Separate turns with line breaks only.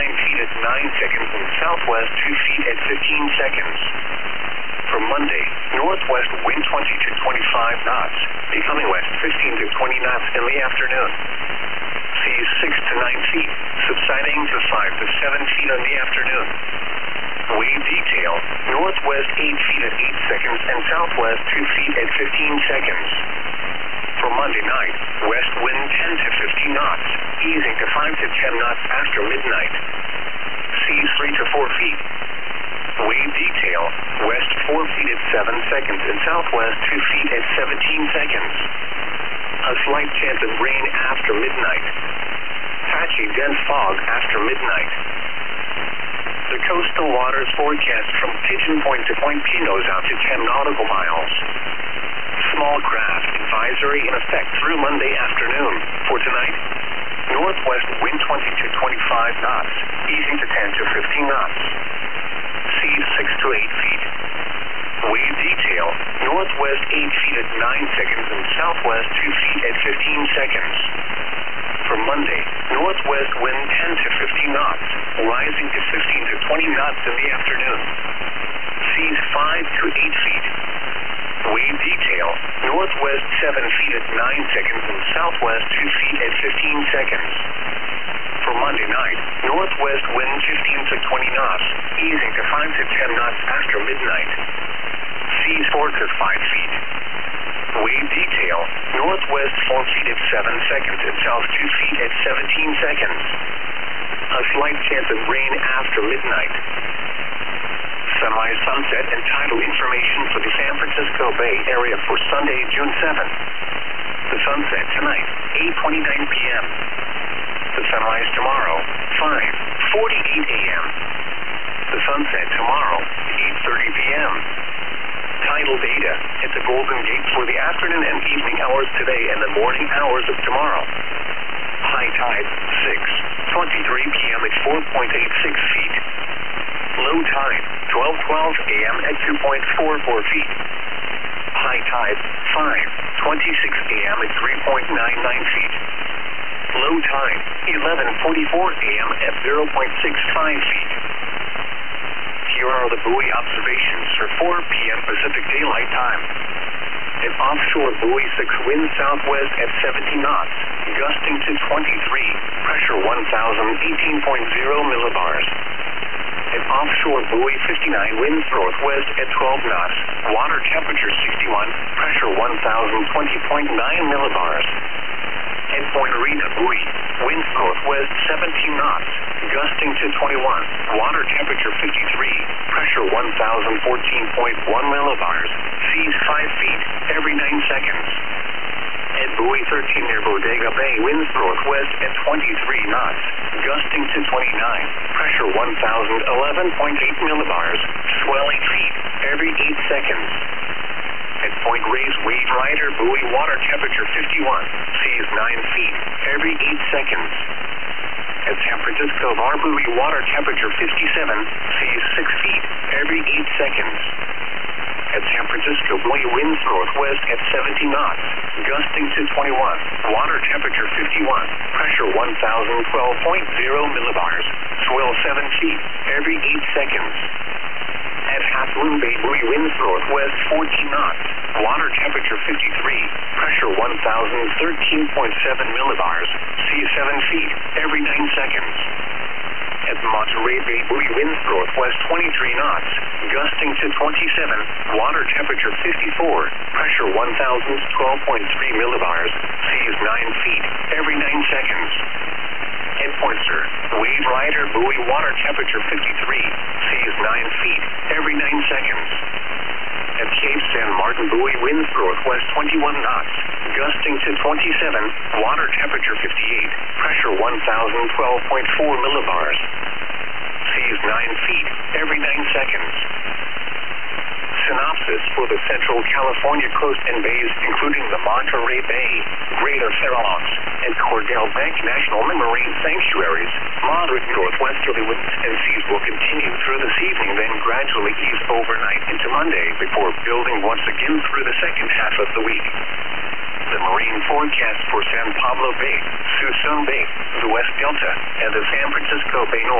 feet at 9 seconds and southwest 2 feet at 15 seconds. For Monday, northwest wind 20 to 25 knots, becoming west 15 to 20 knots in the afternoon. Seas 6 to 9 feet, subsiding to 5 to 7 feet in the afternoon. Wave detail, northwest 8 feet at 8 seconds and southwest 2 feet at 15 seconds. For Monday night, west wind 10 to 15 knots, easing to 5 to 10 knots after midnight. Seas 3 to 4 feet. Wave detail, west 4 feet at 7 seconds and southwest 2 feet at 17 seconds. A slight chance of rain after midnight. Patchy dense fog after midnight. The coastal waters forecast from Pigeon Point to Point Pinos out to 10 nautical miles. Small craft advisory in effect through Monday afternoon. For tonight, northwest wind 20 to 25 knots, easing to 10 to 15 knots. Seas 6 to 8 feet. Wave detail, northwest 8 feet at 9 seconds and southwest 2 feet at 15 seconds. For Monday, northwest wind 10 to 15 knots, rising to 15 to 20 knots in the afternoon. Seas 5 to 8 feet. Wave detail, northwest 7 feet at 9 seconds and southwest 2 feet at 15 seconds. For Monday night, northwest wind 15 to 20 knots, easing to 5 to 10 knots after midnight. Seas 4 to 5 feet. Wave detail, northwest 4 feet at 7 seconds and south 2 feet at 17 seconds. A slight chance of rain after midnight. Sunrise, sunset, and tidal information for the San Francisco Bay Area for Sunday, June 7th. The sunset tonight, 8:29 p.m. The sunrise tomorrow, 5:48 a.m. The sunset tomorrow, 8:30 p.m. Tidal data at the Golden Gate for the afternoon and evening hours today and the morning hours of tomorrow. High tide, 6:23 p.m. at 4.86 feet. Low tide, 12:12 a.m. at 2.44 feet. High tide, 5:26 a.m. at 3.99 feet. Low tide, 11:44 a.m. at 0.65 feet. Here are the buoy observations for 4 p.m. Pacific Daylight Time. An offshore buoy 6 wind southwest at 70 knots, gusting to 23, pressure 1,018.0 millibars. An offshore buoy 59 winds northwest at 12 knots, water temperature 61, pressure 1,020.9 millibars. At Point Arena buoy, winds northwest 17 knots, gusting to 21, water temperature 53, pressure 1,014.1 millibars, seas 5 feet every 9 seconds. At buoy 13 near Bodega Bay, winds northwest at 23 knots, gusting to 29, pressure 1,011.8 millibars, swelling feet every 8 seconds. At Point Reyes Wave Rider buoy, water temperature 51, seas 9 feet every 8 seconds. At San Francisco Bar buoy, water temperature 57, seas 6 feet every 8 seconds. At San Francisco buoy, winds northwest at 70 knots, gusting to 21, water temperature 51, pressure 1,012.0 millibars, swell 7 feet every 8 seconds. At Half Moon Bay buoy, winds northwest 14 knots, water temperature 53, pressure 1,013.7 millibars, seas 7 feet every 9 seconds. At Monterey Bay buoy, winds northwest 23 knots, gusting to 27, water temperature 54, pressure 1,012.3 millibars, seas 9 feet every 9 seconds. At Pointer, Wave Rider buoy, water temperature 53, seas 9 feet every 9 seconds. At Cape San Martin buoy, winds northwest 21 knots, gusting to 27, water temperature 58, pressure 1,012.4 millibars, seas 9 feet every 9 seconds. Synopsis for the Central California coast and bays, including the Monterey Bay, Greater Farallones, and Cordell Bank National Marine Sanctuaries. Moderate northwesterly winds and seas will continue through this evening, then gradually ease overnight into Monday before building once again through the second half of the week. The marine forecast for San Pablo Bay, Suisun Bay, the West Delta, and the San Francisco Bay North